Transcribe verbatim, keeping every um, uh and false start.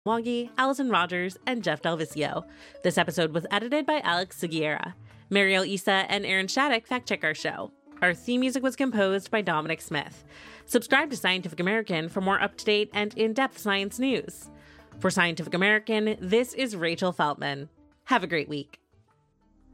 Wongi, Allison Rogers, and Jeff Delvicio. This episode was edited by Alex Sugiura. Mariel Issa and Aaron Shattuck fact-check our show. Our theme music was composed by Dominic Smith. Subscribe to Scientific American for more up-to-date and in-depth science news. For Scientific American, this is Rachel Feltman. Have a great week.